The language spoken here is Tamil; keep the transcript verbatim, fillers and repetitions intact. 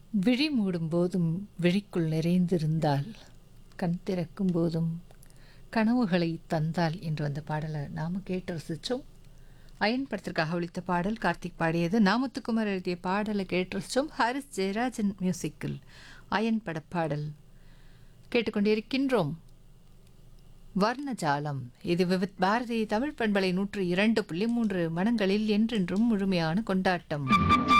விழி மூடும் போதும் விழிக்குள் நிறைந்திருந்தால், கண் திறக்கும் போதும் கனவுகளை தந்தால் என்று அந்த பாடலை நாம கேட்டு ரசித்தோம். அயன் படத்திற்காக ஒலித்த பாடல் கார்த்திக் பாடியது. நாமுத்துக்குமார் எழுதிய பாடலை கேட்டு ரசித்தோம். ஹாரிஸ் ஜெயராஜன் மியூசிக்கில் அயன் பட பாடல் கேட்டுக்கொண்டிருக்கின்றோம். வர்ணஜாலம். இது விவித் பாரதி தமிழ் பண்பலை நூற்று இரண்டு புள்ளி மூன்று மனங்களில் என்றென்றும் முழுமையான கொண்டாட்டம்.